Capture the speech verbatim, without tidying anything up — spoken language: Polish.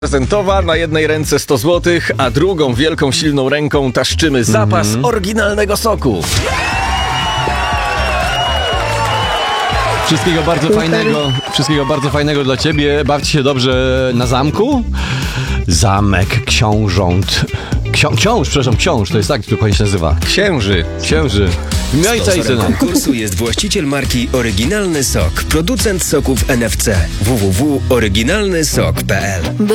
Prezentowa, na jednej ręce sto złotych, a drugą wielką, silną ręką taszczymy zapas mm-hmm. oryginalnego soku. Wszystkiego bardzo fajnego, wszystkiego bardzo fajnego dla ciebie. Bawcie się dobrze na zamku. Zamek książąt. Ksią, książ, przepraszam, książ, to jest tak, to się nazywa. Księży. Księży. No i co i Sponsorem konkursu jest właściciel marki Oryginalny Sok, producent soków N F C. w w w kropka oryginalny sok kropka p l